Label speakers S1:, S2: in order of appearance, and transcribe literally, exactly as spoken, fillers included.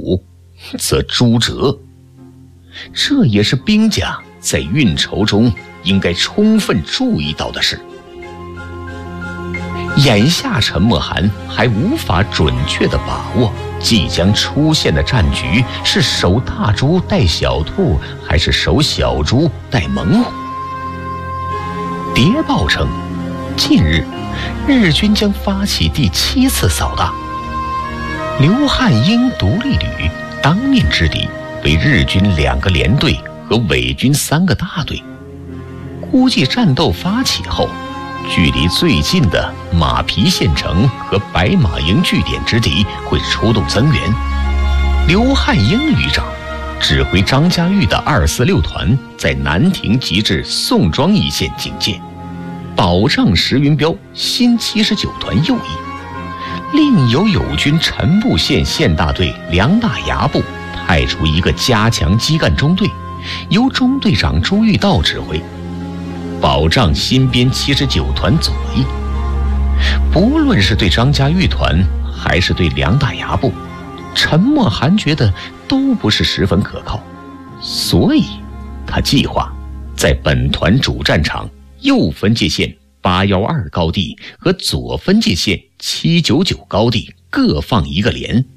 S1: 武，则诛折。这也是兵家在运筹中应该充分注意到的事。眼下陈默涵还无法准确地把握即将出现的战局是守大猪带小兔，还是守小猪带猛虎。谍报称，近日日军将发起第七次扫荡，刘汉英独立旅当面之敌为日军两个连队和伪军三个大队。估计战斗发起后，距离最近的马皮县城和白马营据点之敌会出动增援。刘汉英旅长指挥张家玉的二四六团在南亭及至宋庄一线警戒，保障石云彪新七十九团右翼。另有友军陈布县县大队梁大牙部派出一个加强基干中队，由中队长朱玉道指挥，保障新编七十九团左翼。不论是对张家玉团还是对梁大牙部，陈默涵觉得都不是十分可靠，所以他计划在本团主战场右分界线八一二高地和左分界线七九九高地各放一个连，